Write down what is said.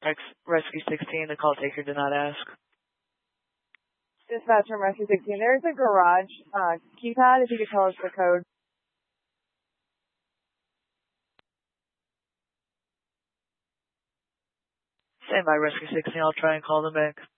Rescue 16, the call taker did not ask. Dispatch from Rescue 16, there's a garage keypad, if you could tell us the code. Stand by, Rescue 16, I'll try and call them back.